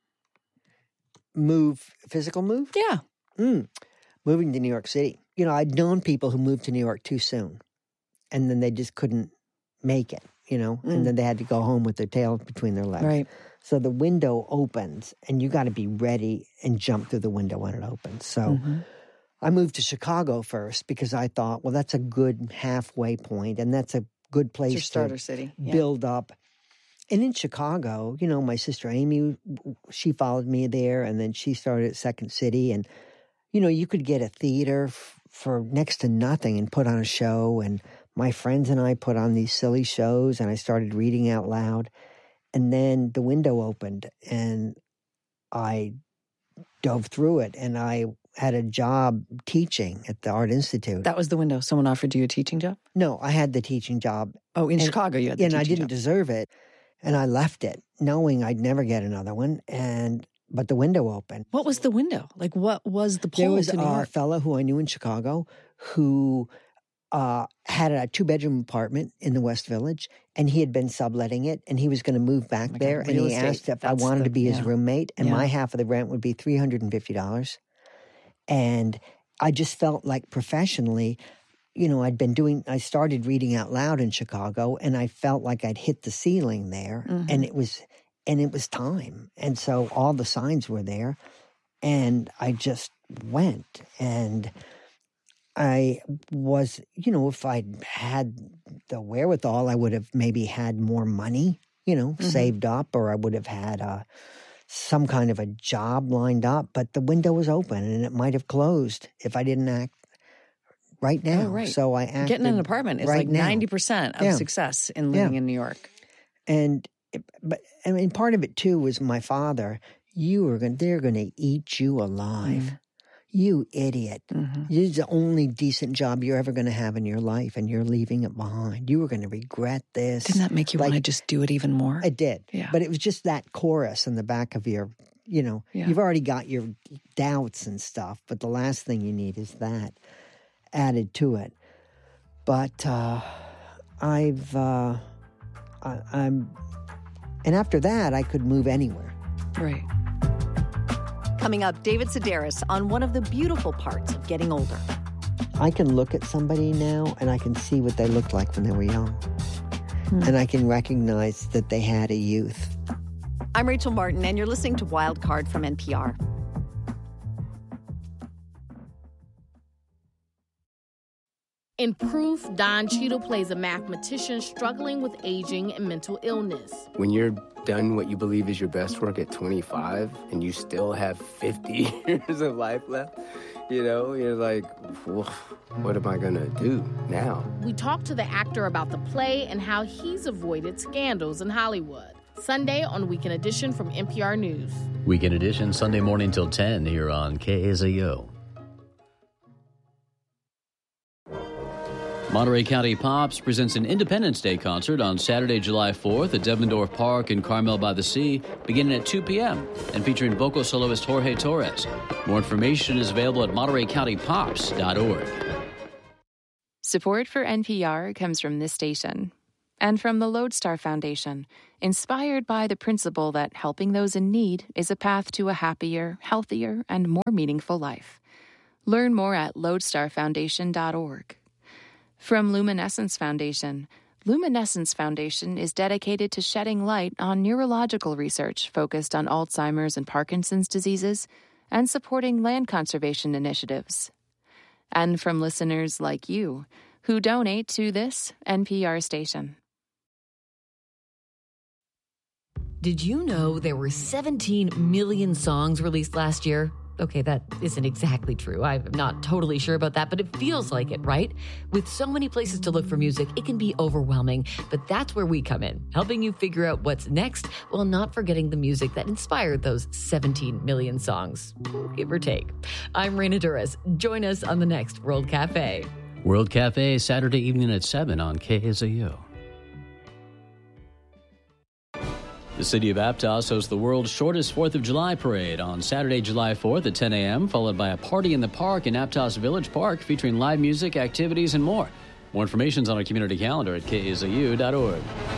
S16: Move, physical move?
S17: Yeah.
S16: Mm. Moving to New York City. You know, I'd known people who moved to New York too soon, and then they just couldn't make it, you know, mm. and then they had to go home with their tail between their legs.
S17: Right.
S16: So the window opens, and you got to be ready and jump through the window when it opens. So mm-hmm. I moved to Chicago first because I thought, well, that's a good halfway point, and that's a good place
S17: it's your starter
S16: to
S17: city. Yeah.
S16: build up. And in Chicago, you know, my sister Amy, she followed me there, and then she started at Second City. And, you know, you could get a theater f- for next to nothing and put on a show. And my friends and I put on these silly shows, and I started reading out loud. And then the window opened, and I dove through it, and I had a job teaching at the Art Institute.
S17: That was the window. Someone offered you a teaching job?
S16: No, I had the teaching job.
S17: Oh, in
S16: and,
S17: Chicago you had the
S16: and
S17: teaching
S16: I didn't
S17: job.
S16: deserve it. And I left it, knowing I'd never get another one. And but the window opened.
S17: What was the window? Like, what was the pull
S16: there was
S17: to New
S16: a
S17: York?
S16: fellow who I knew in Chicago who uh, had a two-bedroom apartment in the West Village, and he had been subletting it, and he was going to move back
S17: oh
S16: there.
S17: God,
S16: and he
S17: estate.
S16: asked if
S17: That's
S16: I wanted
S17: the,
S16: to be his
S17: yeah.
S16: roommate, and
S17: yeah.
S16: my half of the rent would be three hundred fifty dollars. And I just felt like professionally, you know, I'd been doing, I started reading out loud in Chicago, and I felt like I'd hit the ceiling there,
S17: mm-hmm.
S16: and it was, and it was time. And so all the signs were there, and I just went, and I was, you know, if I'd had the wherewithal, I would have maybe had more money, you know, mm-hmm. saved up, or I would have had a, some kind of a job lined up, but the window was open, and it might have closed if I didn't act right now.
S17: Oh, right.
S16: So I acted
S17: Getting an apartment is
S16: right
S17: like
S16: now.
S17: ninety percent of
S16: yeah.
S17: success in living
S16: yeah.
S17: in New York.
S16: And, but, I mean, part of it too was my father. You are going, they're going to eat you alive. Mm. You idiot.
S17: Mm-hmm.
S16: This is the only decent job you're ever going to have in your life, and you're leaving it behind. You were going to regret this.
S17: Didn't that make you
S16: like,
S17: want to just do it even more?
S16: It did.
S17: Yeah.
S16: But it was just that chorus in the back of your, you know,
S17: yeah.
S16: you've already got your doubts and stuff, but the last thing you need is that added to it. But uh, I've, uh, I, I'm, and after that, I could move anywhere.
S17: Right.
S15: Coming up, David Sedaris on one of the beautiful parts of getting older.
S16: I can look at somebody now, and I can see what they looked like when they were young. Hmm. And I can recognize that they had a youth.
S15: I'm Rachel Martin, and you're listening to Wild Card from N P R.
S18: In Proof, Don Cheadle plays a mathematician struggling with aging and mental illness.
S19: When you're done what you believe is your best work at twenty-five and you still have fifty years of life left, you know, you're like, what am I going to do now?
S18: We talk to the actor about the play and how he's avoided scandals in Hollywood. Sunday on Weekend Edition from N P R News.
S12: Weekend Edition, Sunday morning till ten here on K A Z O. Monterey County Pops presents an Independence Day concert on Saturday, July fourth at Devendorf Park in Carmel by the Sea, beginning at two p.m. and featuring vocal soloist Jorge Torres. More information is available at monterey county pops dot org.
S9: Support for N P R comes from this station and from the Lodestar Foundation, inspired by the principle that helping those in need is a path to a happier, healthier, and more meaningful life. Learn more at lodestar foundation dot org. From Luminescence Foundation, Luminescence Foundation is dedicated to shedding light on neurological research focused on Alzheimer's and Parkinson's diseases and supporting land conservation initiatives. And from listeners like you, who donate to this N P R station.
S20: Did you know there were seventeen million songs released last year? Okay, that isn't exactly true. I'm not totally sure about that, but it feels like it, right? With so many places to look for music, it can be overwhelming, but that's where we come in, helping you figure out what's next while not forgetting the music that inspired those seventeen million songs, give or take. I'm Raina Duras. Join us on the next World Cafe.
S12: World Cafe, Saturday evening at seven on K S A U. The city of Aptos hosts the world's shortest fourth of July parade on Saturday, July fourth at ten a.m., followed by a party in the park in Aptos Village Park featuring live music, activities, and more. More information is on our community calendar at K S A U dot org.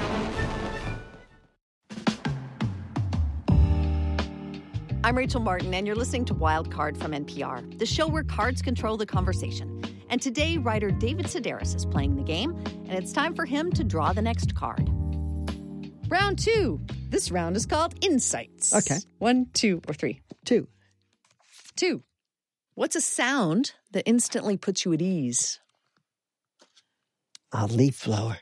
S15: I'm Rachel Martin, and you're listening to Wild Card from N P R, the show where cards control the conversation. And today, writer David Sedaris is playing the game, and it's time for him to draw the next card.
S17: Round two. This round is called Insights.
S16: Okay.
S17: One, two, or three.
S16: Two.
S17: Two. What's a sound that instantly puts you at ease?
S16: A leaf blower.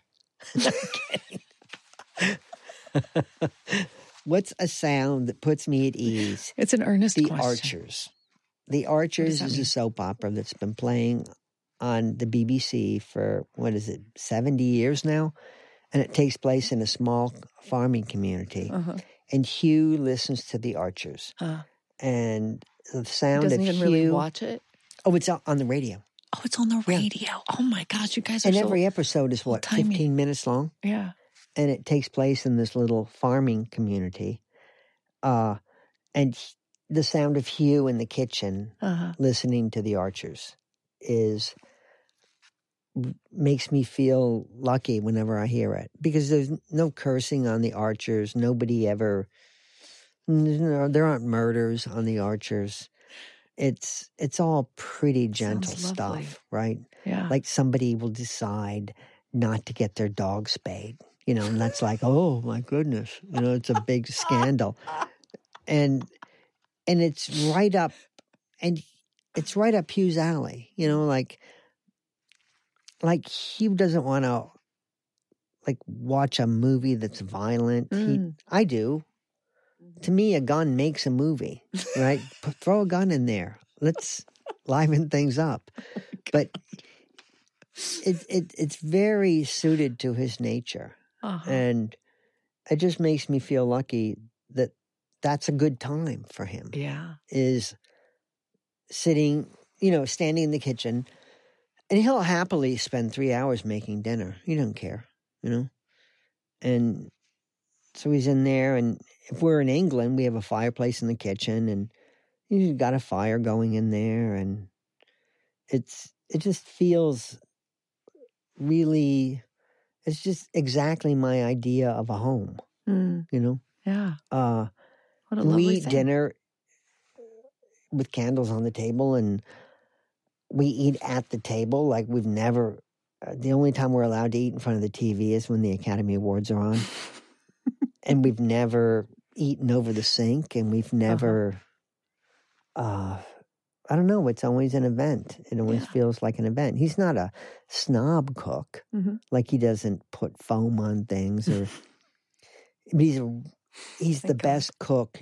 S16: What's a sound that puts me at ease?
S17: It's an earnest
S16: The
S17: question.
S16: Archers. The Archers is
S17: mean?
S16: a soap opera that's been playing on the B B C for, what is it, seventy years now? And it takes place in a small farming community.
S17: Uh-huh.
S16: And Hugh listens to the Archers.
S17: Uh,
S16: And the sound
S17: doesn't
S16: of
S17: even
S16: Hugh...
S17: really watch it?
S16: Oh, it's on the radio.
S17: Oh, it's on the radio. Oh, my gosh, you guys are
S16: And
S17: so
S16: every episode is, what,
S17: timey.
S16: fifteen minutes long?
S17: Yeah.
S16: And it takes place in this little farming community. Uh, and h- the sound of Hugh in the kitchen
S17: Uh-huh.
S16: listening to the Archers is makes me feel lucky whenever I hear it, because there's no cursing on the Archers. Nobody ever, no, there aren't murders on the Archers. It's it's all pretty gentle
S17: Sounds lovely.
S16: stuff, right?
S17: Yeah.
S16: Like somebody will decide not to get their dog spayed, you know, and that's like, oh my goodness, you know, it's a big scandal, and and it's right up, and it's right up Hugh's alley, you know, like. Like, Hugh doesn't want to, like, watch a movie that's violent.
S17: Mm.
S16: He, I do. To me, a gun makes a movie, right? Put, throw a gun in there. Let's liven things up. But it, it it's very suited to his nature.
S17: Uh-huh.
S16: And it just makes me feel lucky that that's a good time for him.
S17: Yeah.
S16: Is sitting, you know, standing in the kitchen. And he'll happily spend three hours making dinner. He doesn't care, you know? And so he's in there, and if we're in England, we have a fireplace in the kitchen, and he's got a fire going in there, and it's it just feels really, it's just exactly my idea of a home,
S17: Mm.
S16: you know?
S17: Yeah.
S16: Uh,
S17: What a
S16: and we
S17: lovely
S16: eat
S17: thing.
S16: dinner with candles on the table, and we eat at the table like we've never. Uh, the only time we're allowed to eat in front of the T V is when the Academy Awards are on, and we've never eaten over the sink, and we've never. Uh, I don't know. It's always an event. It always
S17: Yeah.
S16: feels like an event. He's not a snob cook.
S17: Mhm.
S16: Like he doesn't put foam on things, or. But he's a, he's the best cook.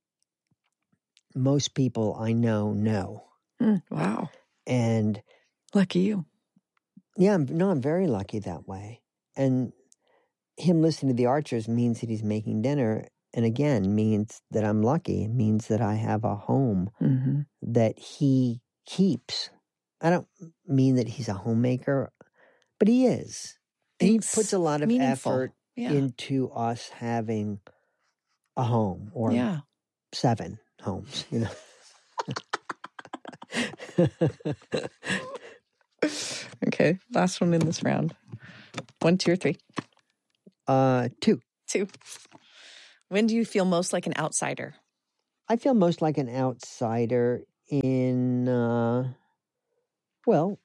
S16: Most people I know know.
S17: Mm, wow.
S16: And
S17: lucky you.
S16: Yeah, I'm, no, I'm very lucky that way. And him listening to the Archers means that he's making dinner, and again means that I'm lucky. It means that I have a home
S17: Mm-hmm.
S16: that he keeps. I don't mean that he's a homemaker. But he is.
S17: Things
S16: he puts a lot of
S17: meaningful.
S16: effort
S17: Yeah.
S16: into us having a home or
S17: Yeah.
S16: seven homes, you know.
S17: Okay, last one in this round. One, two, or three?
S16: Uh, two.
S17: Two. When do you feel most like an outsider?
S16: I feel most like an outsider in, uh, well,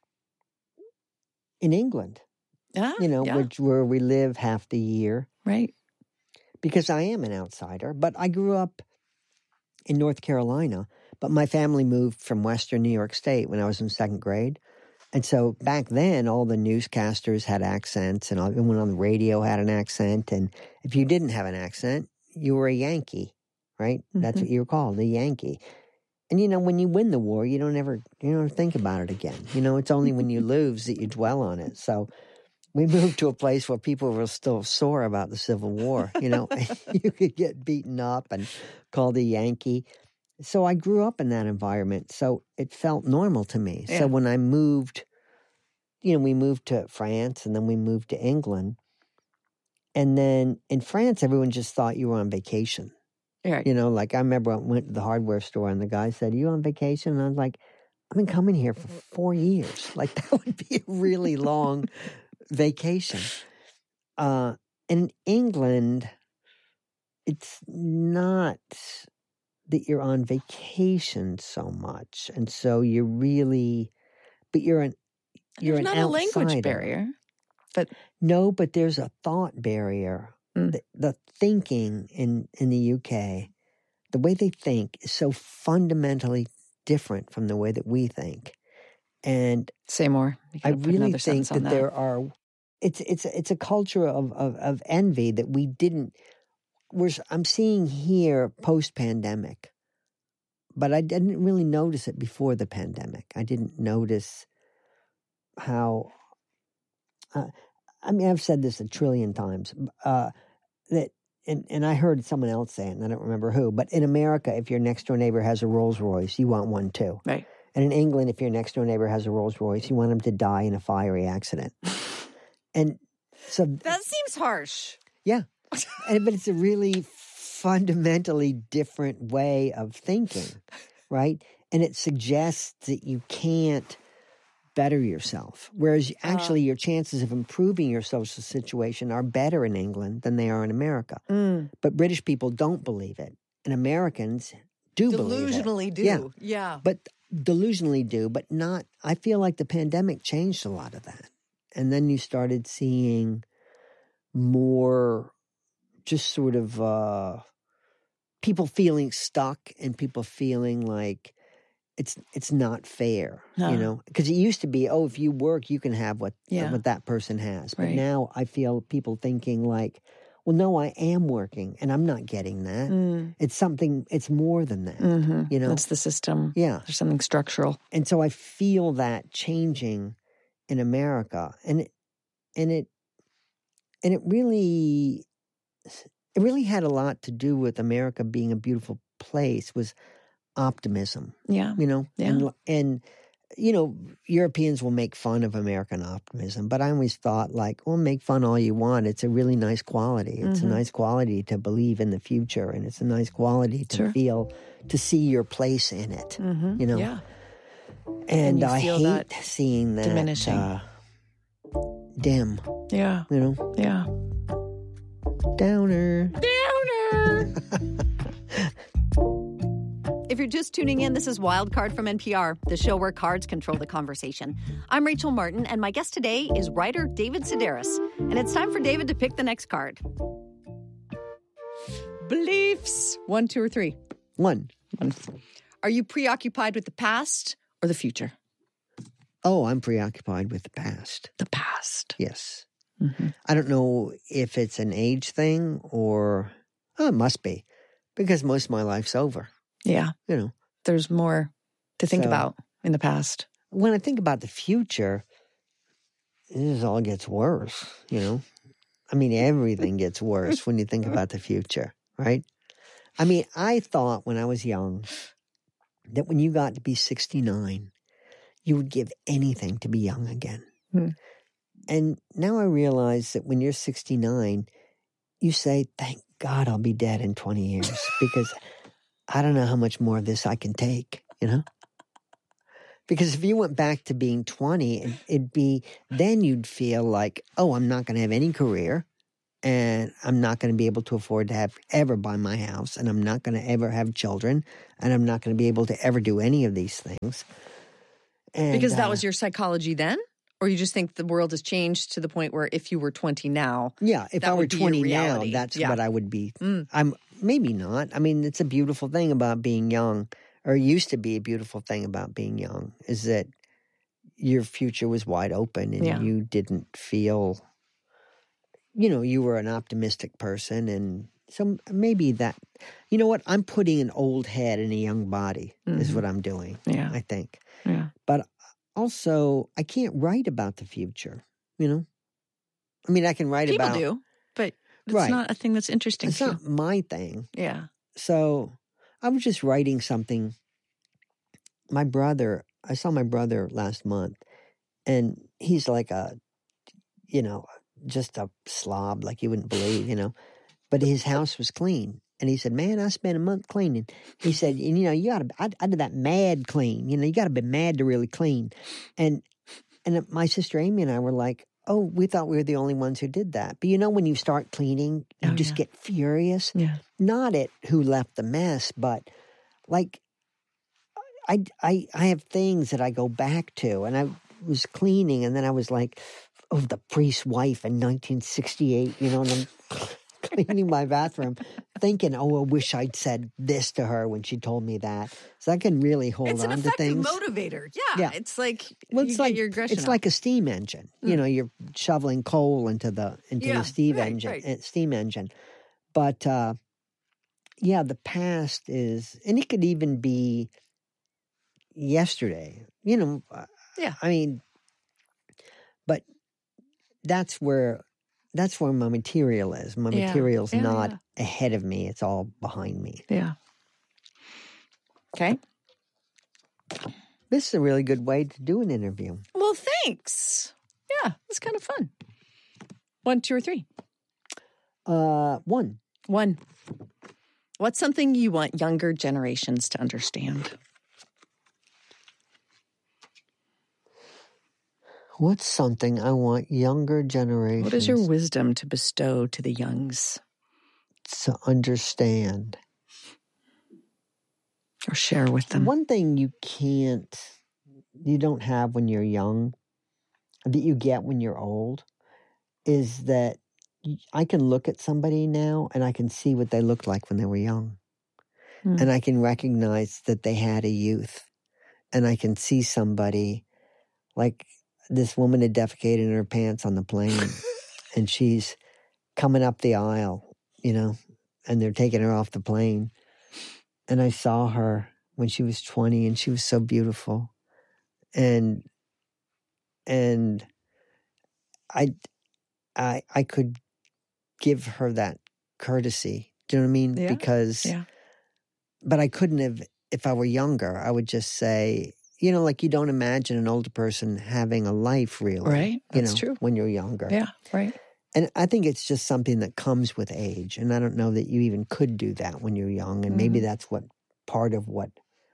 S16: in England.
S17: Ah,
S16: you know,
S17: yeah.
S16: which where we live half the year.
S17: Right.
S16: Because I am an outsider, but I grew up in North Carolina, but my family moved from Western New York State when I was in second grade. And so back then, all the newscasters had accents, and everyone on the radio had an accent. And if you didn't have an accent, you were a Yankee, right? Mm-hmm. That's what you were called, a Yankee. And, you know, when you win the war, you don't ever, you don't think about it again. You know, it's only when you lose that you dwell on it. So we moved to a place where people were still sore about the Civil War, you know. You could get beaten up and called a Yankee. So I grew up in that environment, so it felt normal to me. Yeah. So when I moved, you know, we moved to France, and then we moved to England. And then in France, everyone just thought you were on vacation.
S17: Right.
S16: You know, like I remember I went to the hardware store, and the guy said, "Are you on vacation?" And I was like, "I've been coming here for four years. Like, that would be a really long vacation." Uh, in England, it's not that you're on vacation so much, and so you're really, but you're an you're
S17: There's
S16: an
S17: not
S16: outsider.
S17: a language barrier, but
S16: no, but there's a thought barrier.
S17: Mm.
S16: The, the thinking in in the U K, the way they think is so fundamentally different from the way that we think, and
S17: say more.
S16: I really think that, that there are. It's it's it's a culture of, of, of envy that we didn't. We're, I'm seeing here post pandemic, but I didn't really notice it before the pandemic. I didn't notice how. Uh, I mean, I've said this a trillion times. Uh, that and and I heard someone else say it, and I don't remember who. But in America, if your next door neighbor has a Rolls Royce, you want one too.
S17: Right.
S16: And in England, if your next door neighbor has a Rolls Royce, you want him to die in a fiery accident. And so
S17: that seems harsh.
S16: Yeah. And, but it's a really fundamentally different way of thinking, right? And it suggests that you can't better yourself. Whereas actually uh, your chances of improving your social situation are better in England than they are in America.
S17: Mm.
S16: But British people don't believe it. And Americans do believe it.
S17: Delusionally do.
S16: Yeah.
S17: yeah.
S16: But delusionally do, but not, I feel like the pandemic changed a lot of that. And then you started seeing more just sort of uh, people feeling stuck and people feeling like it's it's not fair,
S17: no.
S16: you know? Because it used to be, oh, if you work, you can have what
S17: yeah.
S16: what that person has. But
S17: right.
S16: now I feel people thinking like, well, no, I am working and I'm not getting that.
S17: Mm.
S16: It's something, it's more than that,
S17: mm-hmm.
S16: you know?
S17: It's the system.
S16: Yeah.
S17: There's something structural.
S16: And so I feel that changing in America. And it, and it, and it really, it really had a lot to do with America being a beautiful place, was optimism.
S17: Yeah.
S16: You know?
S17: Yeah.
S16: And, and, you know, Europeans will make fun of American optimism, but I always thought, like, well, make fun all you want. It's a really nice quality. It's
S17: mm-hmm.
S16: a nice quality to believe in the future, and it's a nice quality to
S17: sure.
S16: feel, to see your place in it,
S17: mm-hmm.
S16: you know?
S17: Yeah.
S16: And,
S17: and
S16: I hate
S17: that
S16: seeing that
S17: diminishing.
S16: Uh, dim.
S17: Yeah.
S16: You know?
S17: Yeah.
S16: Downer.
S17: Downer.
S21: If you're just tuning in, this is Wildcard from N P R, the show where cards control the conversation. I'm Rachel Martin, and my guest today is writer David Sedaris. And it's time for David to pick the next card.
S17: Beliefs. One, two, or three?
S16: One.
S17: One. Are you preoccupied with the past or the future?
S16: Oh, I'm preoccupied with the past.
S17: The past.
S16: Yes.
S17: Mm-hmm.
S16: I don't know if it's an age thing or, oh, it must be, because most of my life's over.
S17: Yeah.
S16: You know.
S17: There's more to think
S16: So-
S17: about in the past.
S16: When I think about the future, this all gets worse, you know? I mean, everything gets worse when you think about the future, right? I mean, I thought when I was young that when you got to be sixty-nine, you would give anything to be young again.
S17: Hmm.
S16: And now I realize that when you're sixty-nine, you say, thank God I'll be dead in twenty years because I don't know how much more of this I can take, you know? Because if you went back to being twenty, it, it'd be, then you'd feel like, oh, I'm not going to have any career and I'm not going to be able to afford to have ever buy my house and I'm not going to ever have children and I'm not going to be able to ever do any of these things. And,
S17: because that
S16: uh,
S17: was your psychology then? Or you just think the world has changed to the point where if you were twenty now,
S16: yeah, if
S17: that
S16: I were
S17: would be your
S16: twenty now,
S17: reality.
S16: that's
S17: Yeah.
S16: what I would be.
S17: Mm.
S16: I'm maybe not. I mean, it's a beautiful thing about being young, or used to be a beautiful thing about being young, is that your future was wide open and
S17: Yeah.
S16: you didn't feel, you know, you were an optimistic person. And so maybe that, you know what, I'm putting an old head in a young body is
S17: Mhm.
S16: what I'm doing,
S17: Yeah.
S16: I think.
S17: Yeah.
S16: But also, I can't write about the future, you know? I mean, I can write
S17: People
S16: about...
S17: do, but it's
S16: Right.
S17: not a thing that's interesting
S16: It's
S17: to
S16: not my thing.
S17: you. Yeah.
S16: So I was just writing something. My brother, I saw my brother last month, and he's like a, you know, just a slob like you wouldn't believe, you know. But his house was clean. And he said, man, I spent a month cleaning. He said, and, you know, you got to, I, I did that mad clean. You know, you got to be mad to really clean. And and my sister Amy and I were like, oh, we thought we were the only ones who did that. But you know, when you start cleaning, you
S17: Oh,
S16: just
S17: yeah.
S16: get furious.
S17: Yeah.
S16: Not at who left the mess, but like, I, I, I have things that I go back to. And I was cleaning, and then I was like, oh, the priest's wife in nineteen sixty-eight, you know, and I'm cleaning my bathroom, thinking, oh, I wish I'd said this to her when she told me that. So I can really hold
S17: It's an
S16: on to
S17: effective
S16: things.
S17: motivator. Yeah.
S16: Yeah.
S17: It's like
S16: Well,
S17: you
S16: it's
S17: get
S16: like
S17: your aggression
S16: it's
S17: out.
S16: like a steam engine. You
S17: Mm.
S16: know, you're shoveling coal into the into
S17: Yeah,
S16: the steam
S17: right,
S16: engine,
S17: right.
S16: uh, steam engine. But uh, yeah, the past is, and it could even be yesterday. You know, uh,
S17: Yeah.
S16: I mean, but that's where that's where my material is. My
S17: Yeah,
S16: material's
S17: yeah,
S16: not
S17: yeah.
S16: ahead of me; it's all behind me.
S17: Yeah. Okay.
S16: This is a really good way to do an interview.
S17: Well, thanks. Yeah, it's kind of fun. One, two, or three?
S16: Uh, one.
S17: One. What's something you want younger generations to understand?
S16: What's something I want younger generations
S17: What is your wisdom to bestow to the youngs?
S16: to understand?
S17: Or share with them?
S16: One thing you can't, you don't have when you're young, that you get when you're old, is that y- I can look at somebody now and I can see what they looked like when they were young.
S17: Hmm.
S16: And I can recognize that they had a youth. And I can see somebody, like this woman had defecated in her pants on the plane, and she's coming up the aisle, you know, and they're taking her off the plane. And I saw her when she was twenty, and she was so beautiful. And, and I, I, I could give her that courtesy. Do you know what I mean?
S17: Yeah,
S16: Because,
S17: yeah.
S16: but I couldn't have, if I were younger, I would just say, you know, like you don't imagine an older person having a life really.
S17: Right,
S16: You
S17: that's
S16: know,
S17: true.
S16: when you're younger.
S17: Yeah, right.
S16: And I think it's just something that comes with age. And I don't know that you even could do that when you're young. And maybe
S17: Mhm.
S16: that's what part of what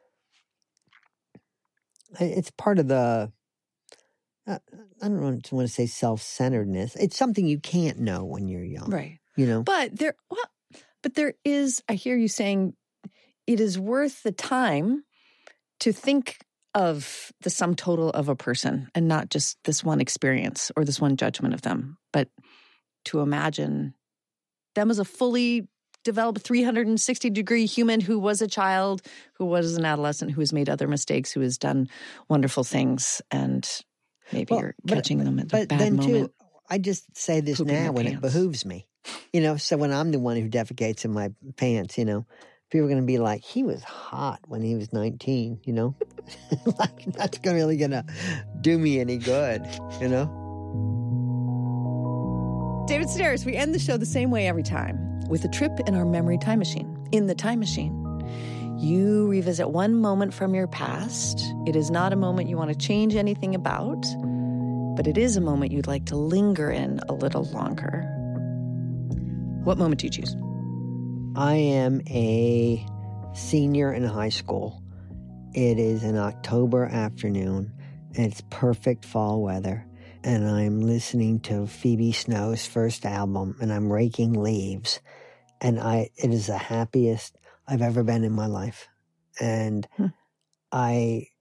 S16: it's part of the, uh, I don't want to, want to say self-centeredness. It's something you can't know when you're young.
S17: Right.
S16: You know?
S17: But there, well, but there is, I hear you saying it is worth the time to think of the sum total of a person and not just this one experience or this one judgment of them, but to imagine them as a fully developed three hundred sixty degree human who was a child, who was an adolescent, who has made other mistakes, who has done wonderful things, and maybe
S16: Well,
S17: you're
S16: but-
S17: catching them at a
S16: But
S17: bad
S16: then,
S17: moment.
S16: too, I just say this
S17: Pooping
S16: now
S17: their
S16: when it
S17: pants.
S16: behooves me. You know, so when I'm the one who defecates in my pants, you know, people are going to be like, he was hot when he was nineteen, you know? Like, that's gonna really going to do me any good, you know?
S17: David Sedaris, we end the show the same way every time, with a trip in our memory time machine. In the time machine, you revisit one moment from your past. It is not a moment you want to change anything about. but it is a moment you'd like to linger in a little longer. What moment do you choose?
S16: I am a senior in high school. It is an October afternoon, and it's perfect fall weather, and I'm listening to Phoebe Snow's first album, and I'm raking leaves, and I it is the happiest I've ever been in my life. And hmm. I